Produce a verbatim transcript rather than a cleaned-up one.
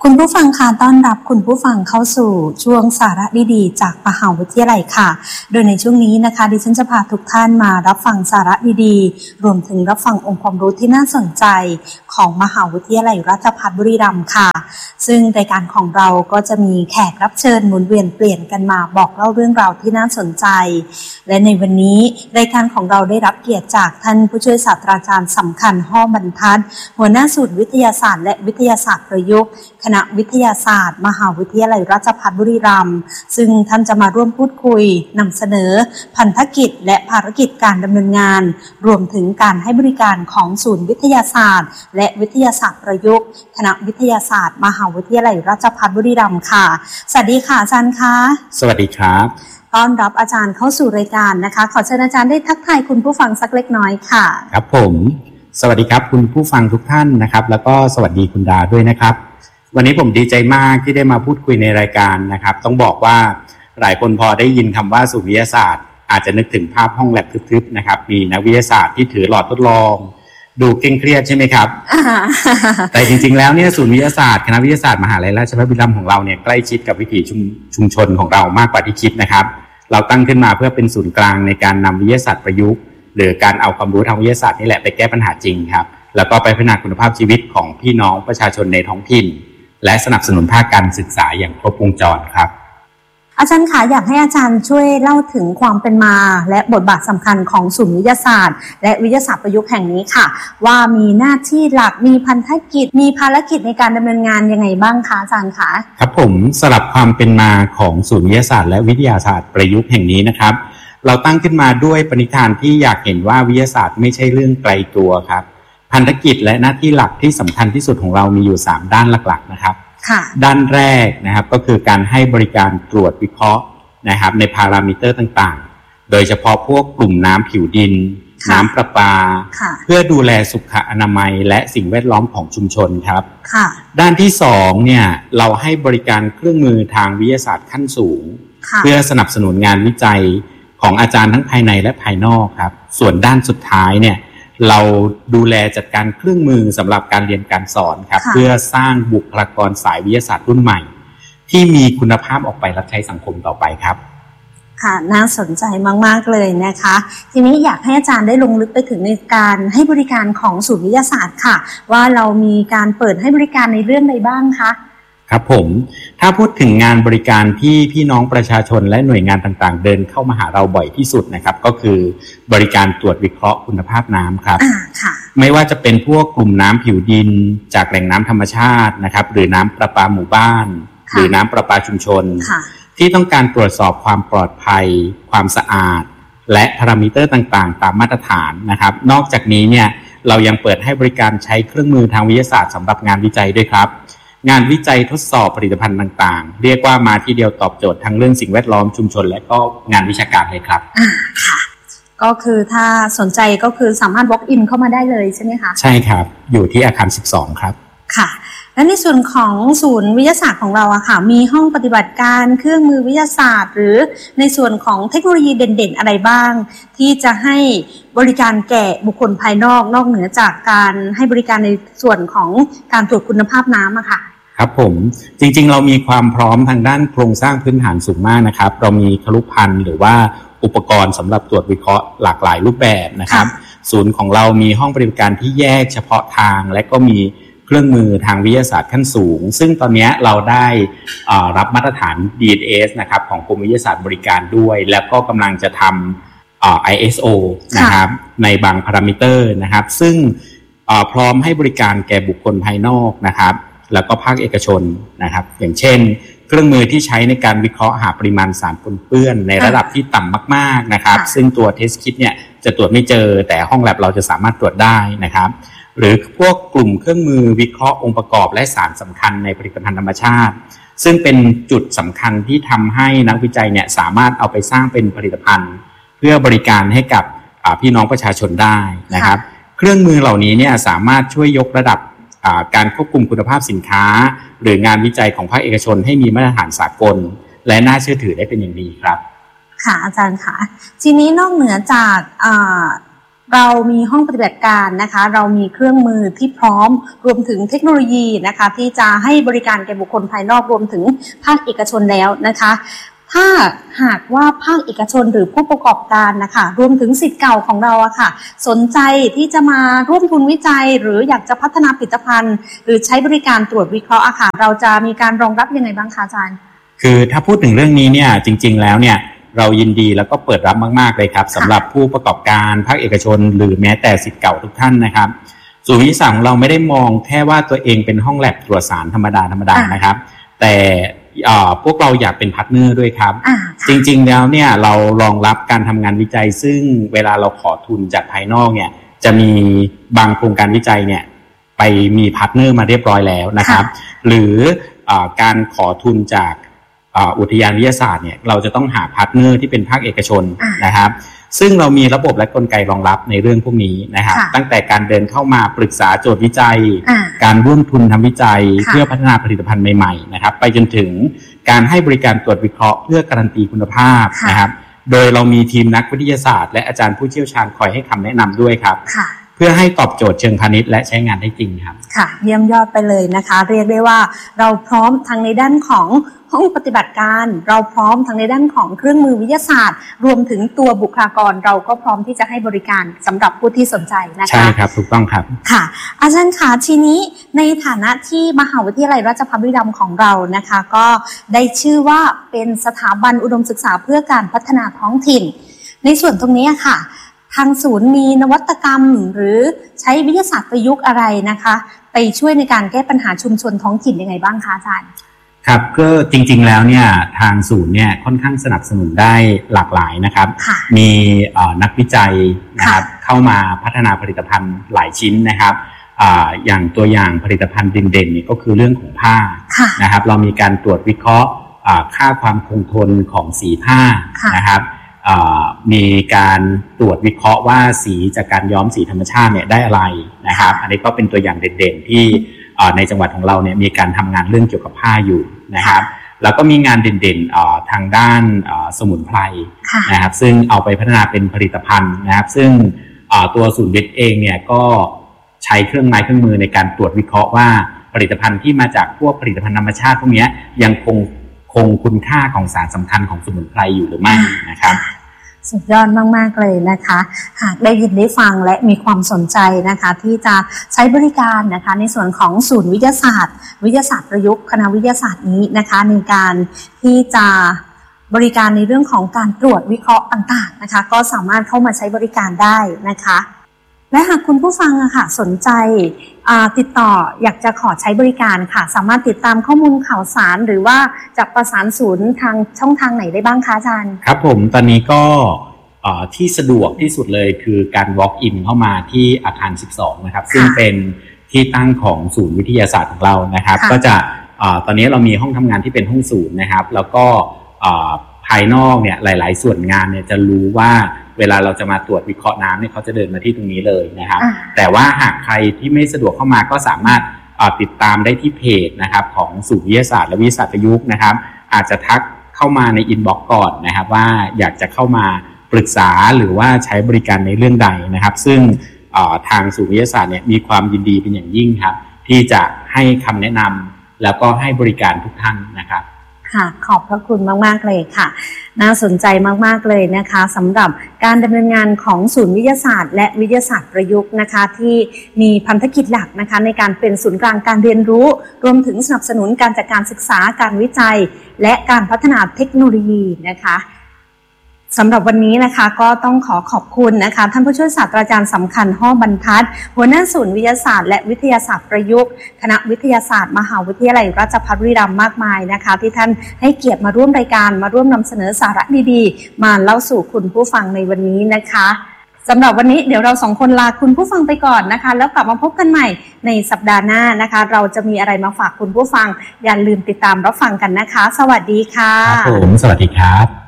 คุณผู้ฟังค่ะต้อนรับคุณผู้ฟังเข้าสู่ช่วงสาระดีๆจากมหาวิทยาลัยค่ะโดยในช่วงนี้นะคะดิฉันจะพาทุกท่านมารับฟังสาระดีๆรวมถึงรับฟังองค์ความรู้ที่น่าสนใจของมหาวิทยาลัยราชภัฏบุรีรัมย์ค่ะซึ่งรายการของเราก็จะมีแขกรับเชิญหมุนเวียนเปลี่ยนกันมาบอกเล่าเรื่องราวที่น่าสนใจและในวันนี้รายการของเราได้รับเกียรติจากท่านผู้ช่วยศาสตราจารย์สำคัญห้อบรรทัดหัวหน้าศูนย์วิทยาศาสตร์และวิทยาศาสตร์ประยุกต์คณะวิทยาศาสตร์มหาวิทยาลัยราชภัฏบุรีรัมย์ซึ่งท่านจะมาร่วมพูดคุยนำเสนอพันธกิจและภารกิจการดำเนินงานรวมถึงการให้บริการของศูนย์วิทยาศาสตร์และวิทยาศาสตร์ประยุกต์คณะวิทยาศาสตร์มหาวิทยาลัยราชภัฏบุรีรัมย์ค่ะสวัสดีค่ะอาจารย์คะสวัสดีครับต้อนรับอาจารย์เข้าสู่รายการนะคะขอเชิญอาจารย์ได้ทักทายคุณผู้ฟังสักเล็กน้อยค่ะครับผมสวัสดีครับคุณผู้ฟังทุกท่านนะครับแล้วก็สวัสดีคุณดาด้วยนะครับวันนี้ผมดีใจมากที่ได้มาพูดคุยในรายการนะครับต้องบอกว่าหลายคนพอได้ยินคำว่าศูนย์วิทยาศาสตร์อาจจะนึกถึงภาพห้องแลบทึบๆนะครับมีนักวิทยาศาสตร์ที่ถือหลอดทดลองดูเคร่งเครียดใช่ไหมครับ แต่จริงๆแล้วเนี่ยศูนย์วิทยาศาสตร์คณะวิทยาศาสตร์มหาวิทยาลัยราชภัฏบุรีรัมย์ของเราเนี่ยใกล้ชิดกับวิถีชุมชุมชนของเรามากกว่าที่คิดนะครับเราตั้งขึ้นมาเพื่อเป็นศูนย์กลางในการนำวิทยาศาสตร์ประยุกต์หรือการเอาความรู้ทางวิทยาศาสตร์นี่แหละไปแก้ปัญหาจริงครับแล้วก็ไปพัฒนาคุณภาพชีวิตของพี่น้องประชาชนในท้องถิ่นและสนับสนุนภาคการศึกษาอย่างครบวงจรครับอาจารย์คะอยากให้อาจารย์ช่วยเล่าถึงความเป็นมาและบทบาทสำคัญของศูนย์วิทยาศาสตร์และวิทยาศาสตร์ประยุกต์แห่งนี้ค่ะว่ามีหน้าที่หลักมีพันธกิจมีภารกิจในการดำเนินงานยังไงบ้างคะอาจารย์คะครับผมสำหรับความเป็นมาของศูนย์วิทยาศาสตร์และวิทยาศาสตร์ประยุกต์แห่งนี้นะครับเราตั้งขึ้นมาด้วยปณิธานที่อยากเห็นว่าวิทยาศาสตร์ไม่ใช่เรื่องไกลตัวครับพันธกิจและหน้าที่หลักที่สำคัญที่สุดของเรามีอยู่สามด้านหลักๆนะครับด้านแรกนะครับก็คือการให้บริการตรวจวิเคราะห์นะครับในพารามิเตอร์ต่างๆโดยเฉพาะพวกกลุ่มน้ำผิวดินน้ำประปาเพื่อดูแลสุขอนามัยและสิ่งแวดล้อมของชุมชนครับด้านที่สองเนี่ยเราให้บริการเครื่องมือทางวิทยาศาสตร์ขั้นสูงเพื่อสนับสนุนงานวิจัยของอาจารย์ทั้งภายในและภายนอกครับส่วนด้านสุดท้ายเนี่ยเราดูแลจัดการเครื่องมือสำหรับการเรียนการสอนครับเพื่อสร้างบุคลากรสายวิทยาศาสตร์รุ่นใหม่ที่มีคุณภาพออกไปรับใช้สังคมต่อไปครับค่ะน่าสนใจมากๆเลยนะคะทีนี้อยากให้อาจารย์ได้ลงลึกไปถึงในการให้บริการของศูนย์วิทยาศาสตร์ค่ะว่าเรามีการเปิดให้บริการในเรื่องใดบ้างคะครับผมถ้าพูดถึงงานบริการที่พี่น้องประชาชนและหน่วยงานต่างๆเดินเข้ามาหาเราบ่อยที่สุดนะครับก็คือบริการตรวจวิเคราะห์คุณภาพน้ำครับไม่ว่าจะเป็นพวกกลุ่มน้ำผิวดินจากแหล่งน้ำธรรมชาตินะครับหรือน้ำประปาหมู่บ้านหรือน้ำประปาชุมชนที่ต้องการตรวจสอบความปลอดภัยความสะอาดและพารามิเตอร์ต่างๆตามมาตรฐานนะครับนอกจากนี้เนี่ยเรายังเปิดให้บริการใช้เครื่องมือทางวิทยาศาสตร์สำหรับงานวิจัยด้วยครับงานวิจัยทดสอบผลิตภัณฑ์ต่างๆเรียกว่ามาที่เดียวตอบโจทย์ทั้งเรื่องสิ่งแวดล้อมชุมชนและก็งานวิชาการเลยครับอ่าค่ะก็คือถ้าสนใจก็คือสามารถ walk in เข้ามาได้เลยใช่ไหมคะใช่ครับอยู่ที่อาคารสิบสองครับค่ะและในส่วนของศูนย์วิทยาศาสตร์ของเราอะค่ะมีห้องปฏิบัติการเครื่องมือวิทยาศาสตร์หรือในส่วนของเทคโนโลยีเด่นๆอะไรบ้างที่จะให้บริการแก่บุคคลภายนอกนอกเหนือจากการให้บริการในส่วนของการตรวจคุณภาพน้ำอะค่ะครับผมจริงๆเรามีความพร้อมทางด้านโครงสร้างพื้นฐานสูงมากนะครับเรามีครุภัณฑ์หรือว่าอุปกรณ์สำหรับตรวจวิเคราะห์หลากหลายรูปแบบนะครับศูนย์ของเรามีห้องปฏิบัติการที่แยกเฉพาะทางและก็มีเครื่องมือทางวิทยาศาสตร์ขั้นสูงซึ่งตอนนี้เราได้รับมาตรฐาน ดี เอ็น เอส นะครับของกรมวิทยาศาสตร์บริการด้วยแล้วก็กำลังจะทำ ไอ เอส โอ นะครับในบางพารามิเตอร์นะครับซึ่งพร้อมให้บริการแก่บุคคลภายนอกนะครับแล้วก็ภาคเอกชนนะครับอย่างเช่นเครื่องมือที่ใช้ในการวิเคราะห์หาปริมาณสารปนเปื้อนในระดับที่ต่ำมากๆนะครับซึ่งตัวเทสคิทเนี่ยจะตรวจไม่เจอแต่ห้องแลบเราจะสามารถตรวจได้นะครับหรือพวกกลุ่มเครื่องมือวิเคราะห์องค์ประกอบและสารสำคัญในผลิตภัณฑ์ธรรมชาติซึ่งเป็นจุดสำคัญที่ทำให้นักวิจัยเนี่ยสามารถเอาไปสร้างเป็นผลิตภัณฑ์เพื่อบริการให้กับพี่น้องประชาชนได้นะครับเครื่องมือเหล่านี้เนี่ยสามารถช่วยยกระดับการควบคุมคุณภาพสินค้าหรืองานวิจัยของภาคเอกชนให้มีมาตรฐานสากลและน่าเชื่อถือได้เป็นอย่างดีครับค่ะอาจารย์ค่ะทีนี้นอกเหนือจากเรามีห้องปฏิบัติการนะคะเรามีเครื่องมือที่พร้อมรวมถึงเทคโนโลยีนะคะที่จะให้บริการแก่บุคคลภายนอกรวมถึงภาคเอกชนแล้วนะคะถ้าหากว่าภาคเอกชนหรือผู้ประกอบการนะคะรวมถึงศิษย์เก่าของเราอะค่ะสนใจที่จะมาร่วมทุนวิจัยหรืออยากจะพัฒนาผลิตภัณฑ์หรือใช้บริการตรวจวิเคราะห์อะค่ะเราจะมีการรองรับยังไงบ้างคะอาจารย์คือถ้าพูดถึงเรื่องนี้เนี่ยจริงๆแล้วเนี่ยเรายินดีแล้วก็เปิดรับมากๆเลยครับสำหรับผู้ประกอบการภาคเอกชนหรือแม้แต่ศิษย์เก่าทุกท่านนะครับศูนย์วิทยาศาสตร์ของเราไม่ได้มองแค่ว่าตัวเองเป็นห้องแลบตรวจสารธรรมดาธรรมดานะครับแต่พวกเราอยากเป็นพาร์ทเนอร์ด้วยครับจริงๆแล้วเนี่ยเรารองรับการทำงานวิจัยซึ่งเวลาเราขอทุนจากภายนอกเนี่ยจะมีบางโครงการวิจัยเนี่ยไปมีพาร์ทเนอร์มาเรียบร้อยแล้วนะครับหรือการขอทุนจากอุทยานวิทยาศาสตร์เนี่ยเราจะต้องหาพาร์ทเนอร์ที่เป็นภาคเอกชนนะครับซึ่งเรามีระบบและกลไกรองรับในเรื่องพวกนี้นะครับตั้งแต่การเดินเข้ามาปรึกษาโจทย์วิจัยการร่วมทุนทำวิจัยเพื่อพัฒนาผลิตภัณฑ์ใหม่ๆนะครับไปจนถึงการให้บริการตรวจวิเคราะห์เพื่อการันตีคุณภาพนะครับโดยเรามีทีมนักวิทยาศาสตร์และอาจารย์ผู้เชี่ยวชาญคอยให้คำแนะนำด้วยครับเพื่อให้ตอบโจทย์เชิงพาณิชย์และใช้งานได้จริงครับค่ะเยี่ยมยอดไปเลยนะคะเรียกได้ว่าเราพร้อมทั้งในด้านของห้องปฏิบัติการเราพร้อมทั้งในด้านของเครื่องมือวิทยาศาสตร์รวมถึงตัวบุคลากรเราก็พร้อมที่จะให้บริการสำหรับผู้ที่สนใจนะคะใช่ครับถูกต้องครับค่ะอาจารย์คะทีนี้ในฐานะที่มหาวิทยาลัยราชภัฏบุรีรัมย์ของเรานะคะก็ได้ชื่อว่าเป็นสถาบันอุดมศึกษาเพื่อการพัฒนาท้องถิ่นในส่วนตรงนี้ค่ะทางศูนย์มีนวัตกรรมหรือใช้วิทยาศาสตร์ประยุกต์อะไรนะคะไปช่วยในการแก้ปัญหาชุมชนท้องถิ่นยังไงบ้างคะอาจารย์ครับก็จริงๆแล้วเนี่ยทางศูนย์เนี่ยค่อนข้างสนับสนุนได้หลากหลายนะครับมีนักวิจัยนะครับเข้ามาพัฒนาผลิตภัณฑ์หลายชิ้นนะครับอย่างตัวอย่างผลิตภัณฑ์เด่นๆนี่ก็คือเรื่องของผ้านะครับเรามีการตรวจวิเคราะห์ค่าความคงทนของสีผ้านะครับมีการตรวจวิเคราะห์ว่าสีจากการย้อมสีธรรมชาติเนี่ยได้อะไรนะครับอันนี้ก็เป็นตัวอย่างเด่นๆที่ในจังหวัดของเราเนี่ยมีการทำงานเรื่องเกี่ยวกับผ้าอยู่นะครับแล้วก็มีงานเด่นๆทางด้านสมุนไพรนะครับซึ่งเอาไปพัฒนาเป็นผลิตภัณฑ์นะครับซึ่งตัวศูนย์วิทย์เองเนี่ยก็ใช้เครื่องไม้เครื่องมือในการตรวจวิเคราะห์ว่าผลิตภัณฑ์ที่มาจากพวกผลิตภัณฑ์ธรรมชาติพวกนี้ยังคงคงคุณค่าของสารสำคัญของสมุนไพรอยู่หรือไม่นะครับสุดยอดมากๆเลยนะคะหากได้ยินได้ฟังและมีความสนใจนะคะที่จะใช้บริการนะคะในส่วนของศูนย์วิทยาศาสตร์วิทยาศาสตร์ประยุกต์คณะวิทยาศาสตร์นี้นะคะในการที่จะบริการในเรื่องของการตรวจวิเคราะห์ต่างๆนะคะก็สามารถเข้ามาใช้บริการได้นะคะและหากคุณผู้ฟังอะค่ะสนใจติดต่ออยากจะขอใช้บริการค่ะสามารถติดตามข้อมูลข่าวสารหรือว่าจากประสานศูนย์ทางช่องทางไหนได้บ้างคะอาจารย์ครับผมตอนนี้ก็ที่สะดวกที่สุดเลยคือการ walk in เข้ามาที่อาคารสิบสองนะครับซึ่งเป็นที่ตั้งของศูนย์วิทยาศาสตร์ของเรานะครับก็จะตอนนี้เรามีห้องทำงานที่เป็นห้องศูนย์นะครับแล้วก็ภายนอกเนี่ยหลายๆส่วนงานเนี่ยจะรู้ว่าเวลาเราจะมาตรวจวิเคราะห์น้ำเนี่ยเขาจะเดินมาที่ตรงนี้เลยนะครับแต่ว่าหากใครที่ไม่สะดวกเข้ามาก็สามารถติดตามได้ที่เพจนะครับของศูนย์วิทยาศาสตร์และวิทยาศาสตร์ประยุกต์นะครับอาจจะทักเข้ามาในอินบ็อกซ์ก่อนนะครับว่าอยากจะเข้ามาปรึกษาหรือว่าใช้บริการในเรื่องใดนะครับซึ่งทางศูนย์วิทยาศาสตร์เนี่ยมีความยินดีเป็นอย่างยิ่งครับที่จะให้คำแนะนำแล้วก็ให้บริการทุกท่านนะครับค่ะขอบพระคุณมากๆเลยค่ะน่าสนใจมากๆเลยนะคะสำหรับการดำเนินงานของศูนย์วิทยาศาสตร์และวิทยาศาสตร์ประยุกต์นะคะที่มีพันธกิจหลักนะคะในการเป็นศูนย์กลางการเรียนรู้รวมถึงสนับสนุนการจัดการศึกษาการวิจัยและการพัฒนาเทคโนโลยีนะคะสำหรับวันนี้นะคะก็ต้องขอขอบคุณนะคะท่านผู้ช่วยศาสตราจารย์สำคัญห้อบรรทัดหัวหน้าศูนย์วิทยาศาสตร์และวิทยาศาสตร์ประยุกต์คณะวิทยาศาสตร์มหาวิทยาลัยราชภัฏบุรีรัมย์มากมายนะคะที่ท่านให้เกียรติมาร่วมรายการมาร่วมนำเสนอสาระดีๆมาเล่าสู่คุณผู้ฟังในวันนี้นะคะสำหรับวันนี้เดี๋ยวเราสองคนลาคุณผู้ฟังไปก่อนนะคะแล้วกลับมาพบกันใหม่ในสัปดาห์หน้านะคะเราจะมีอะไรมาฝากคุณผู้ฟังอย่าลืมติดตามรับฟังกันนะคะสวัสดีค่ะครับผมสวัสดีครับ